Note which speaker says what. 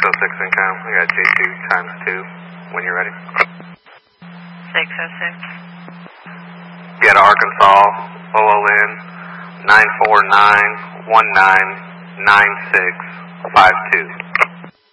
Speaker 1: income. We got J2 times 2 when you're ready.
Speaker 2: 606.
Speaker 1: Get Arkansas, OLN 949199652.